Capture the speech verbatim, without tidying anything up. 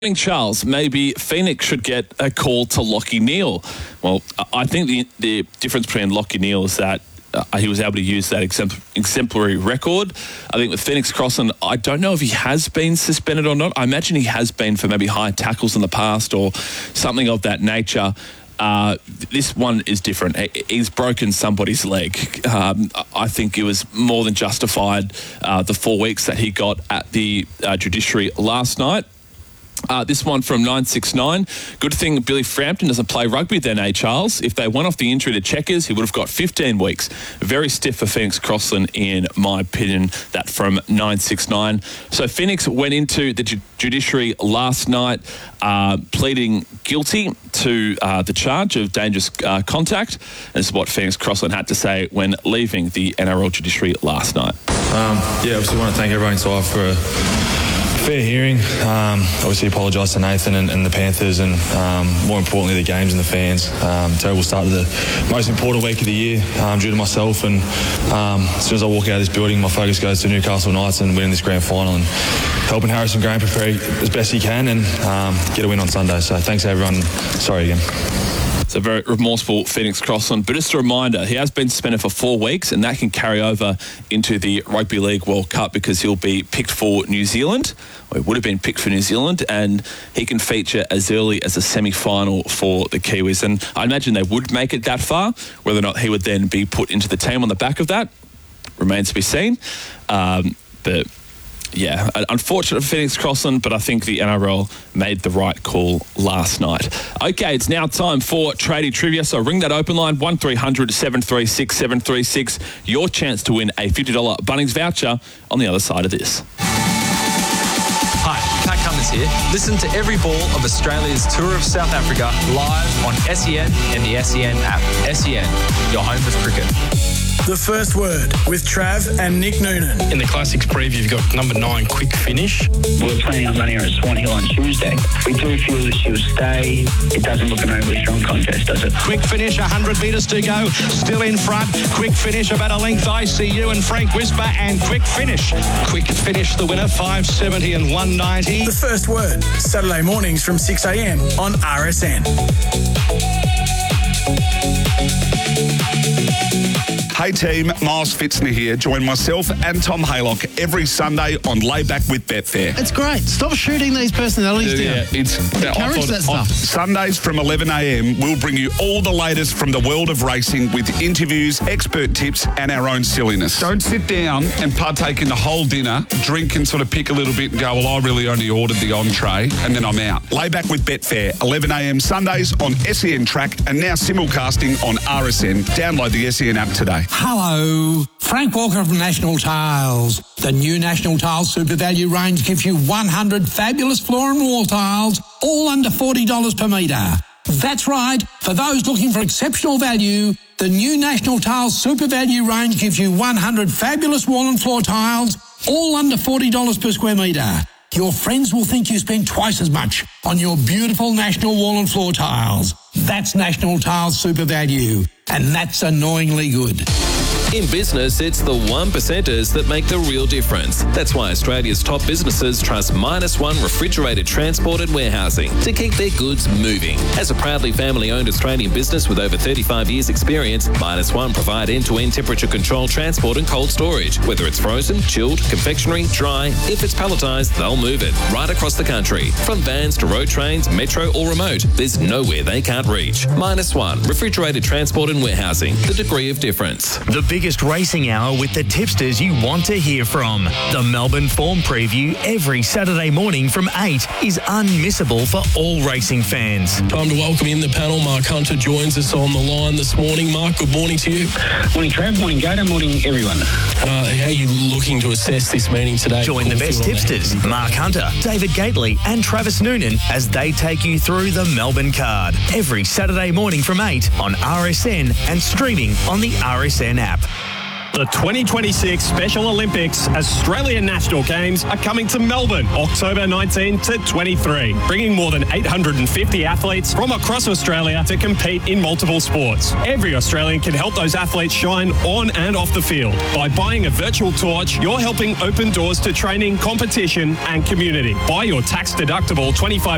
Morning, Charles. Maybe Phoenix should get a call to Lachie Neale. Well, I think the, the difference between Lachie Neale is that uh, he was able to use that exempl- exemplary record. I think with Phoenix Crossland, I don't know if he has been suspended or not. I imagine he has been for maybe high tackles in the past or something of that nature. Uh, this one is different. He's broken somebody's leg. Um, I think it was more than justified, uh, the four weeks that he got at the uh, judiciary last night. Uh, this one from nine six nine. Good thing Billy Frampton doesn't play rugby then, eh, Charles? If they went off the injury to Checkers, he would have got fifteen weeks. Very stiff for Phoenix Crossland, in my opinion. That from nine six nine. So Phoenix went into the ju- judiciary last night uh, pleading guilty to uh, the charge of dangerous uh, contact. And this is what Phoenix Crossland had to say when leaving the N R L judiciary last night. Um, yeah, obviously want to thank everyone inside for a fair hearing. Um, obviously apologise to Nathan and, and the Panthers and um, more importantly the games and the fans. Um, terrible start to the most important week of the year um, due to myself, and um, as soon as I walk out of this building my focus goes to Newcastle Knights and winning this grand final and helping Harrison Graham prepare as best he can and um, get a win on Sunday. So thanks everyone. Sorry again. It's a very remorseful Phoenix Crossland. But just a reminder, he has been suspended for four weeks and that can carry over into the Rugby League World Cup because he'll be picked for New Zealand. Or he would have been picked for New Zealand, and he can feature as early as a semi-final for the Kiwis. And I imagine they would make it that far. Whether or not he would then be put into the team on the back of that remains to be seen. Um, but... Yeah, unfortunate for Phoenix Crossland, but I think the N R L made the right call last night. Okay, it's now time for Tradie Trivia, so ring that open line, one three hundred seven three six seven three six. Your chance to win a fifty dollars Bunnings voucher on the other side of this. Hi, Pat Cummins here. Listen to every ball of Australia's Tour of South Africa live on S E N and the S E N app. S E N, your home for cricket. The First Word with Trav and Nick Noonan. In the Classics preview, you've got number nine, Quick Finish. We're planning on running her at Swan Hill on Tuesday. We do feel that she'll stay. It doesn't look an overly strong contest, does it? Quick Finish, one hundred metres to go. Still in front. Quick Finish, about a length, I C U and Frank Whisper. And Quick Finish. Quick Finish, the winner, five seventy and one ninety. The First Word, Saturday mornings from six a.m. on R S N. Hey team, Miles Fitzner here. Join myself and Tom Haylock every Sunday on Layback with Betfair. It's great. Stop shooting these personalities down. Yeah, it's encourage that stuff. Sundays from eleven a.m. we'll bring you all the latest from the world of racing with interviews, expert tips and our own silliness. Don't sit down and partake in the whole dinner, drink and sort of pick a little bit and go, well, I really only ordered the entree and then I'm out. Layback with Betfair, eleven a.m. Sundays on S E N Track and now simulcasting on R S N. Download the S E N app today. Hello, Frank Walker from National Tiles. The new National Tiles Super Value range gives you one hundred fabulous floor and wall tiles, all under forty dollars per metre. That's right, for those looking for exceptional value, the new National Tiles Super Value range gives you one hundred fabulous wall and floor tiles, all under forty dollars per square metre. Your friends will think you spent twice as much on your beautiful National wall and floor tiles. That's National Tiles Super Value, and that's annoyingly good. In business, it's the one percenters that make the real difference. That's why Australia's top businesses trust Minus One Refrigerated Transport and Warehousing to keep their goods moving. As a proudly family-owned Australian business with over thirty-five years experience, Minus One provide end-to-end temperature-controlled transport and cold storage. Whether it's frozen, chilled, confectionery, dry, if it's palletised, they'll move it right across the country. From vans to road trains, metro or remote, there's nowhere they can't reach. Minus One Refrigerated Transport and Warehousing, the degree of difference. The biggest racing hour with the tipsters you want to hear from. The Melbourne Form Preview every Saturday morning from eight is unmissable for all racing fans. Time to welcome in the panel. Mark Hunter joins us on the line this morning. Mark, good morning to you. Morning, Trav. Morning, Gator. Morning, everyone. Uh, how are you looking to assess this meeting today? Join the best tipsters, Mark Hunter, David Gately and Travis Noonan as they take you through the Melbourne card every Saturday morning from eight on R S N and streaming on the R S N app. The twenty twenty-six Special Olympics Australian National Games are coming to Melbourne, October nineteenth to twenty-three, bringing more than eight hundred fifty athletes from across Australia to compete in multiple sports. Every Australian can help those athletes shine on and off the field. By buying a virtual torch, you're helping open doors to training, competition and community. Buy your tax-deductible twenty-five